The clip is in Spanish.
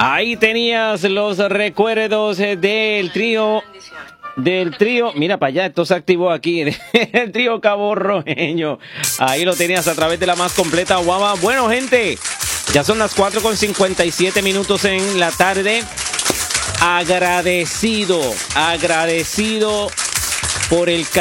Ahí tenías los recuerdos del trío. Mira para allá, esto se activó aquí, el trío Cabo Rojeño. Ahí lo tenías a través de la más completa Guava. Bueno, gente, ya son las 4:57 en la tarde. Agradecido por el